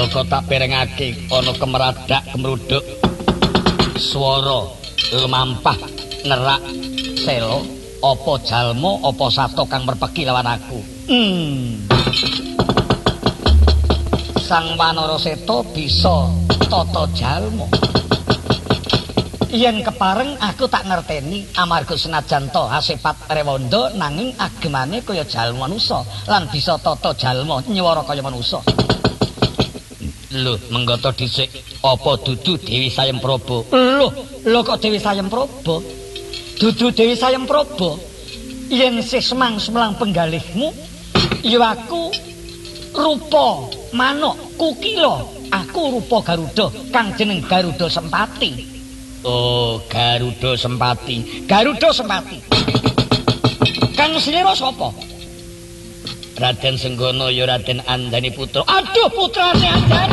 Lho kok tak perengake ana kemeradak kemruduk. Swara lumampah nerak selo apa jalma apa sato kang merpeki lawan aku. Sang Wanaraseta bisa tata jalma. Yen kepareng aku tak ngerteni amarga senajan to hasepat rewanda nanging agemane kaya jalma manusa lan bisa tata jalma nyawara kaya manusa. Lho, menggata dhisik apa dudu Dewi Sayempraba? Lho kok Dewi Sayempraba? Dudu Dewi Sayempraba. Yen sih semang-semlang penggalihmu, ya aku rupa manuk kukila, aku rupa Garuda kang jeneng Garuda Sempati. Oh, Garuda Sempati. Garuda Sempati. Kang Slira sapa? Raden Senggana ya Raden Andani putra. Aduh putrane Andani.